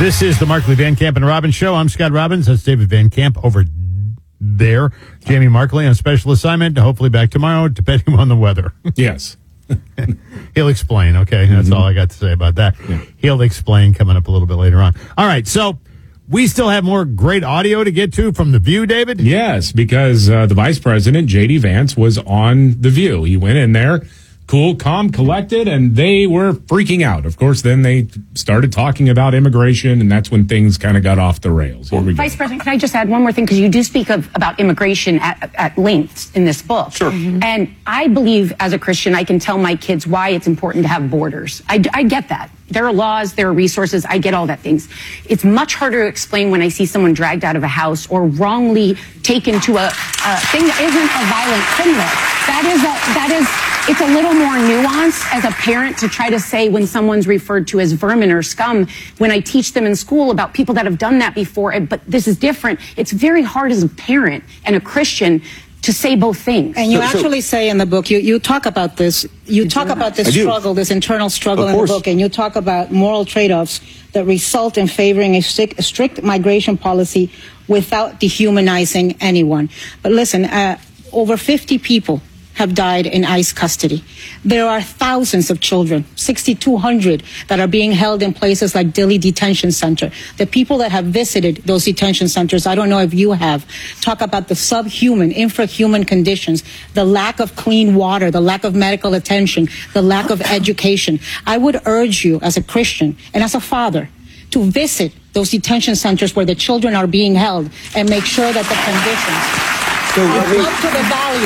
This is the Markley, Van Camp, and Robbins Show. I'm Scott Robbins. That's David Van Camp over there. Jamie Markley on special assignment. Hopefully back tomorrow, depending on the weather. Yes. He'll explain. Okay, that's all I got to say about that. Yeah. He'll explain coming up a little bit later on. All right, so we still have more great audio to get to from The View, David? Yes, because the Vice President, J.D. Vance, was on The View. He went in there, cool, calm, collected, and they were freaking out. Of course, then they started talking about immigration, and that's when things kind of got off the rails. Here we go. Vice President, can I just add one more thing? Because you do speak about immigration at length in this book. Sure. And I believe, as a Christian, I can tell my kids why it's important to have borders. I get that. There are laws, there are resources. I get all that things. It's much harder to explain when I see someone dragged out of a house or wrongly taken to a thing that isn't a violent criminal. It's a little more nuanced as a parent to try to say when someone's referred to as vermin or scum, when I teach them in school about people that have done that before, but this is different. It's very hard as a parent and a Christian to say both things. And you actually say in the book, you talk about this, you talk about this struggle, this internal struggle in the book, and you talk about moral trade-offs that result in favoring a strict migration policy without dehumanizing anyone. But listen, over 50 people have died in ICE custody. There are thousands of children, 6,200, that are being held in places like Dilley Detention Center. The people that have visited those detention centers, I don't know if you have, talk about the subhuman, infrahuman conditions, the lack of clean water, the lack of medical attention, the lack of education. I would urge you as a Christian and as a father to visit those detention centers where the children are being held and make sure that the conditions come to the value.